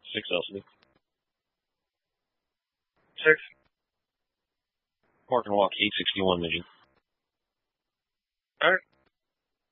6 LCD. 6. Park and walk 861 Mission. Alright.